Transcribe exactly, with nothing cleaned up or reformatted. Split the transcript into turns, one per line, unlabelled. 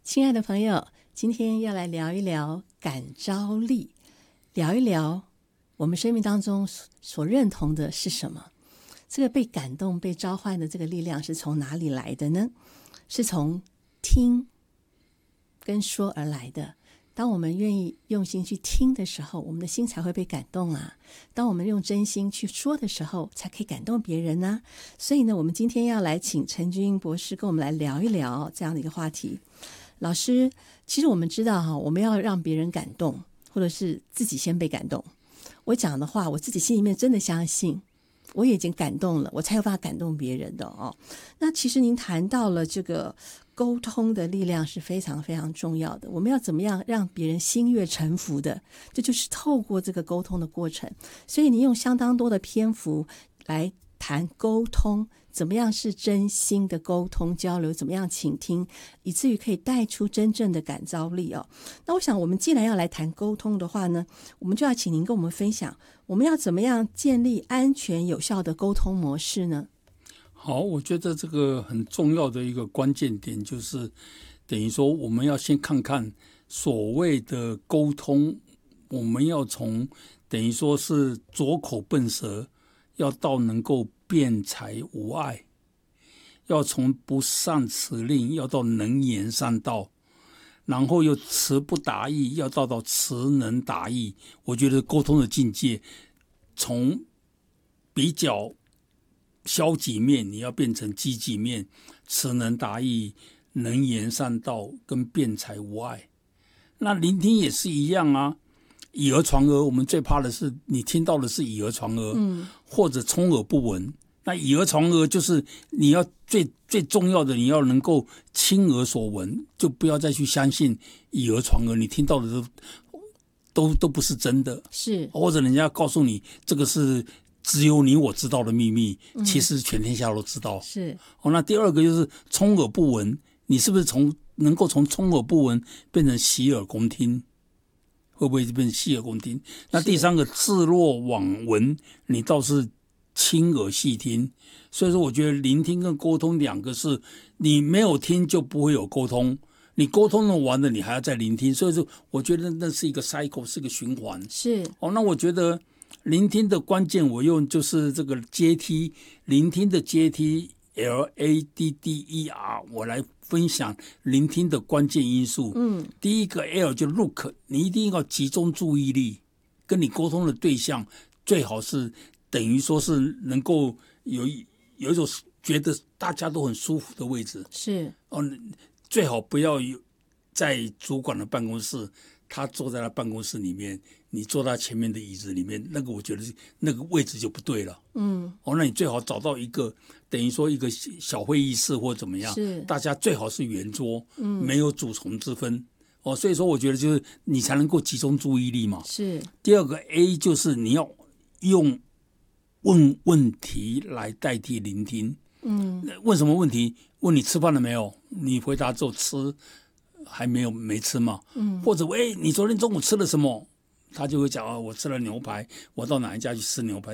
亲爱的朋友，今天要来聊一聊感召力，聊一聊我们生命当中所认同的是什么。这个被感动被召唤的这个力量是从哪里来的呢？是从听跟说而来的。当我们愿意用心去听的时候，我们的心才会被感动啊。当我们用真心去说的时候，才可以感动别人啊。所以呢，我们今天要来请陈君博士跟我们来聊一聊这样的一个话题。老师，其实我们知道哈，我们要让别人感动，或者是自己先被感动。我讲的话，我自己心里面真的相信，我也已经感动了，我才有办法感动别人的哦。那其实您谈到了这个沟通的力量是非常非常重要的，我们要怎么样让别人心悦诚服的，这就是透过这个沟通的过程。所以您用相当多的篇幅来谈沟通，怎么样是真心的沟通交流，怎么样倾听，以至于可以带出真正的感召力哦。那我想我们既然要来谈沟通的话呢，我们就要请您跟我们分享，我们要怎么样建立安全有效的沟通模式呢？
好，我觉得这个很重要的一个关键点就是等于说我们要先看看所谓的沟通，我们要从等于说是拙口笨舌要到能够辩才无碍，要从不善辞令要到能言善道，然后又词不达意要到到词能达意。我觉得沟通的境界从比较消极面你要变成积极面，词能达意，能言善道跟辩才无碍。那聆听也是一样啊，以讹传讹，我们最怕的是你听到的是以讹传讹，嗯，或者充耳不闻。那以讹传讹就是你要最最重要的，你要能够亲耳所闻，就不要再去相信以讹传讹，你听到的都都都不是真的，
是
或者人家告诉你这个是只有你我知道的秘密，其实全天下都知道。
是
哦，那第二个就是充耳不闻，你是不是从能够从充耳不闻变成洗耳恭听？会不会变成洗耳恭听？那第三个置若罔闻，你倒是亲耳细听。所以说，我觉得聆听跟沟通两个是，你没有听就不会有沟通，你沟通了完了，你还要再聆听。所以说，我觉得那是一个 cycle， 是一个循环。
是
哦，那我觉得聆听的关键，我用就是这个阶梯，聆听的阶梯 L A D D E R， 我来分享聆听的关键因素。嗯，第一个 L 就 look， 你一定要集中注意力，跟你沟通的对象最好是等于说是能够有有一种觉得大家都很舒服的位置。
是
哦，最好不要有在主管的办公室，他坐在他办公室里面，你坐在他前面的椅子里面，那个我觉得那个位置就不对了。嗯，哦，那你最好找到一个等于说一个小会议室或怎么样，
是
大家最好是圆桌，嗯，没有主从之分。哦，所以说我觉得就是你才能够集中注意力嘛。
是
第二个 A 就是你要用问问题来代替聆听。嗯，问什么问题？问你吃饭了没有？你回答之后吃还没有没吃嘛？嗯，或者喂，你昨天中午吃了什么？他就会讲啊，我吃了牛排，我到哪一家去吃牛排？